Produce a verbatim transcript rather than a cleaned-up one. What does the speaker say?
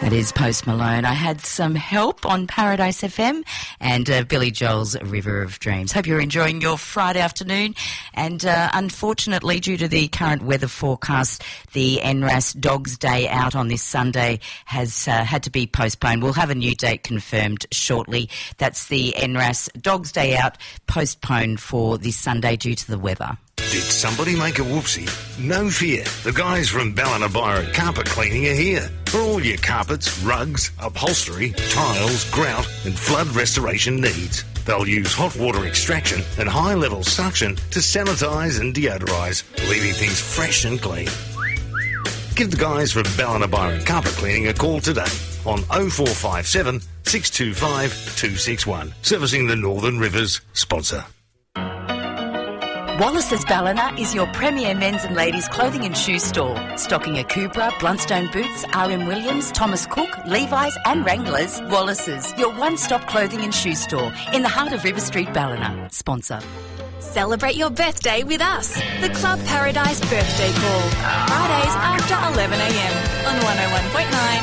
That is Post Malone. I had some help on Paradise F M and uh, Billy Joel's River of Dreams. Hope you're enjoying your Friday afternoon. And uh, unfortunately, due to the current weather forecast, the N R A S Dogs Day Out on this Sunday has uh, had to be postponed. We'll have a new date confirmed shortly. That's the N R A S Dogs Day Out postponed for this Sunday due to the weather. Did somebody make a whoopsie? No fear. The guys from Ballina Byron Carpet Cleaning are here. For all your carpets, rugs, upholstery, tiles, grout and flood restoration needs. They'll use hot water extraction and high-level suction to sanitise and deodorise, leaving things fresh and clean. Give the guys from Ballina Byron Carpet Cleaning a call today on oh four five seven, six two five, two six one. Servicing the Northern Rivers sponsor. Wallace's Ballina is your premier men's and ladies' clothing and shoe store. Stocking a Cupra, Blundstone Boots, R M Williams, Thomas Cook, Levi's and Wranglers. Wallace's, your one-stop clothing and shoe store in the heart of River Street, Ballina. Sponsor. Celebrate your birthday with us. The Club Paradise Birthday Call. Fridays after eleven a m on one oh one point nine